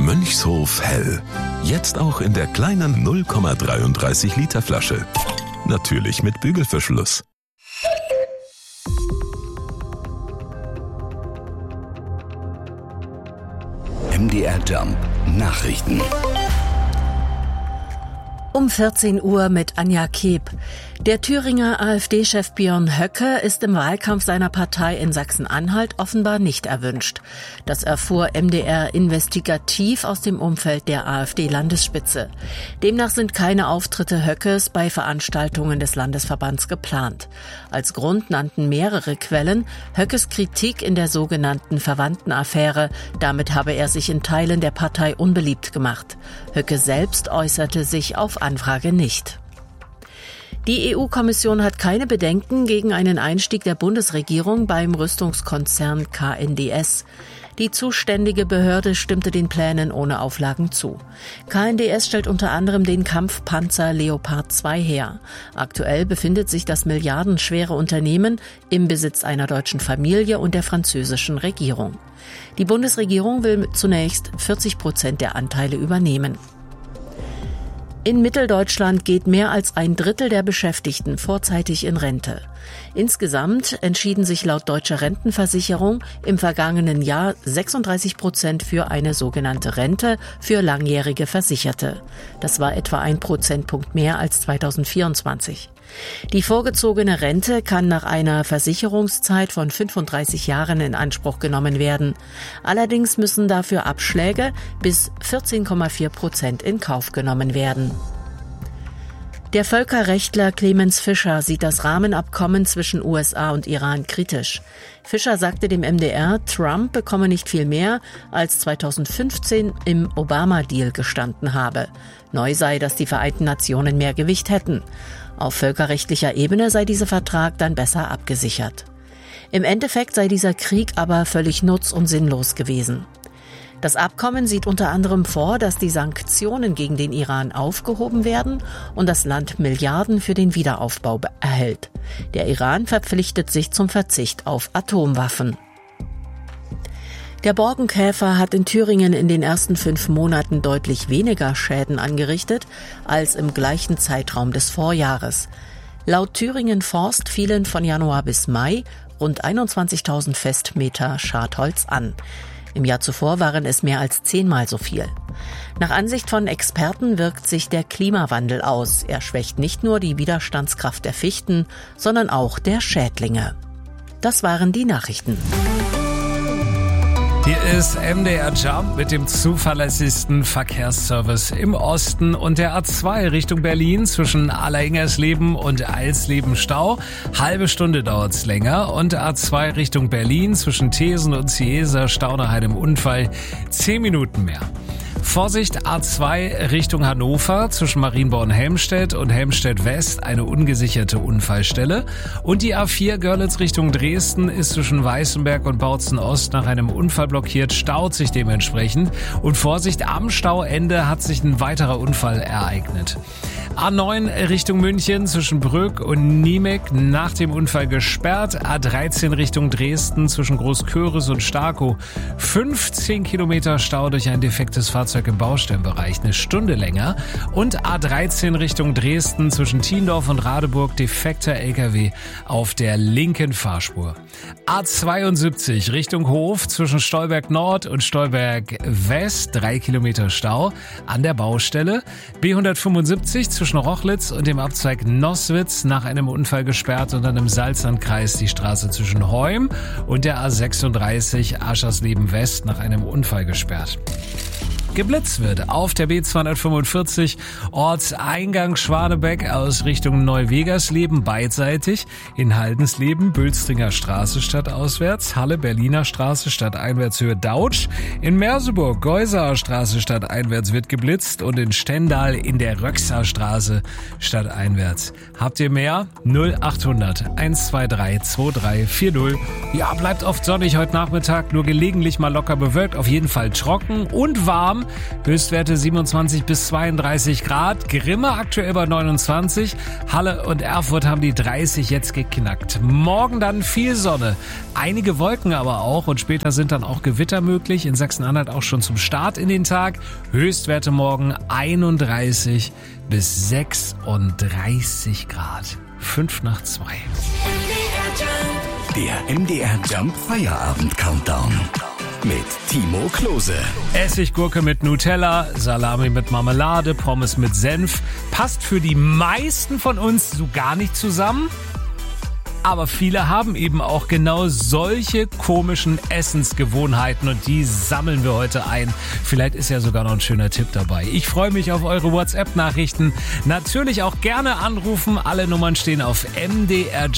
Mönchshof Hell. Jetzt auch in der kleinen 0,33 Liter Flasche. Natürlich mit Bügelverschluss. MDR Jump Nachrichten. Um 14 Uhr mit Anja Keb. Der Thüringer AfD-Chef Björn Höcke ist im Wahlkampf seiner Partei in Sachsen-Anhalt offenbar nicht erwünscht. Das erfuhr MDR investigativ aus dem Umfeld der AfD-Landesspitze. Demnach sind keine Auftritte Höckes bei Veranstaltungen des Landesverbands geplant. Als Grund nannten mehrere Quellen Höckes Kritik in der sogenannten Verwandtenaffäre. Damit habe er sich in Teilen der Partei unbeliebt gemacht. Höcke selbst äußerte sich auf Anfrage nicht. Die EU-Kommission hat keine Bedenken gegen einen Einstieg der Bundesregierung beim Rüstungskonzern KNDS. Die zuständige Behörde stimmte den Plänen ohne Auflagen zu. KNDS stellt unter anderem den Kampfpanzer Leopard 2 her. Aktuell befindet sich das milliardenschwere Unternehmen im Besitz einer deutschen Familie und der französischen Regierung. Die Bundesregierung will zunächst 40% der Anteile übernehmen. In Mitteldeutschland geht mehr als ein Drittel der Beschäftigten vorzeitig in Rente. Insgesamt entschieden sich laut Deutscher Rentenversicherung im vergangenen Jahr 36% für eine sogenannte Rente für langjährige Versicherte. Das war etwa 1 Prozentpunkt mehr als 2024. Die vorgezogene Rente kann nach einer Versicherungszeit von 35 Jahren in Anspruch genommen werden. Allerdings müssen dafür Abschläge bis 14,4% in Kauf genommen werden. Der Völkerrechtler Clemens Fischer sieht das Rahmenabkommen zwischen USA und Iran kritisch. Fischer sagte dem MDR, Trump bekomme nicht viel mehr, als 2015 im Obama-Deal gestanden habe. Neu sei, dass die Vereinten Nationen mehr Gewicht hätten. Auf völkerrechtlicher Ebene sei dieser Vertrag dann besser abgesichert. Im Endeffekt sei dieser Krieg aber völlig nutz- und sinnlos gewesen. Das Abkommen sieht unter anderem vor, dass die Sanktionen gegen den Iran aufgehoben werden und das Land Milliarden für den Wiederaufbau erhält. Der Iran verpflichtet sich zum Verzicht auf Atomwaffen. Der Borkenkäfer hat in Thüringen in den ersten 5 Monaten deutlich weniger Schäden angerichtet als im gleichen Zeitraum des Vorjahres. Laut Thüringen Forst fielen von Januar bis Mai rund 21.000 Festmeter Schadholz an. Im Jahr zuvor waren es mehr als 10-mal so viel. Nach Ansicht von Experten wirkt sich der Klimawandel aus. Er schwächt nicht nur die Widerstandskraft der Fichten, sondern auch der Schädlinge. Das waren die Nachrichten. Hier ist MDR Jump mit dem zuverlässigsten Verkehrsservice im Osten und der A2 Richtung Berlin zwischen Alleringhersleben und Eilsleben Stau. Halbe Stunde dauert's länger und A2 Richtung Berlin zwischen Thesen und Ciesa Stau nach einem Unfall 10 Minuten mehr. Vorsicht, A2 Richtung Hannover zwischen Marienborn-Helmstedt und Helmstedt-West eine ungesicherte Unfallstelle. Und die A4 Görlitz Richtung Dresden ist zwischen Weißenberg und Bautzen-Ost nach einem Unfall blockiert, staut sich dementsprechend. Und Vorsicht, am Stauende hat sich ein weiterer Unfall ereignet. A9 Richtung München zwischen Brück und Niemek nach dem Unfall gesperrt. A13 Richtung Dresden zwischen Großköris und Starkow 15 Kilometer Stau durch ein defektes Fahrzeug im Baustellenbereich, eine Stunde länger. Und A13 Richtung Dresden zwischen Tiendorf und Radeburg defekter LKW auf der linken Fahrspur. A72 Richtung Hof zwischen Stolberg Nord und Stolberg West 3 Kilometer Stau an der Baustelle. B175 zwischen Rochlitz und dem Abzweig Nosswitz nach einem Unfall gesperrt und dann im Salzlandkreis die Straße zwischen Heum und der A36 Aschersleben West nach einem Unfall gesperrt. Geblitzt wird auf der B245 Ortseingang Schwanebeck aus Richtung Neuwegersleben beidseitig, in Haldensleben Bülstringer Straße stadtauswärts, Halle Berliner Straße stadteinwärts Höhe Dautsch, in Merseburg Geusaer Straße stadteinwärts wird geblitzt und in Stendal in der Röxer Straße stadteinwärts. Habt ihr mehr? 0800 123 2340. Ja, bleibt oft sonnig heute Nachmittag, nur gelegentlich mal locker bewölkt, auf jeden Fall trocken und warm. Höchstwerte 27 bis 32 Grad. Grimme aktuell bei 29. Halle und Erfurt haben die 30 jetzt geknackt. Morgen dann viel Sonne. Einige Wolken aber auch und später sind dann auch Gewitter möglich. In Sachsen-Anhalt auch schon zum Start in den Tag. Höchstwerte morgen 31 bis 36 Grad. 5 nach 2. Der MDR Jump Feierabend Countdown mit Timo Klose. Essiggurke mit Nutella, Salami mit Marmelade, Pommes mit Senf. Passt für die meisten von uns so gar nicht zusammen. Aber viele haben eben auch genau solche komischen Essensgewohnheiten und die sammeln wir heute ein. Vielleicht ist ja sogar noch ein schöner Tipp dabei. Ich freue mich auf eure WhatsApp-Nachrichten. Natürlich auch gerne anrufen. Alle Nummern stehen auf mdrjump.de.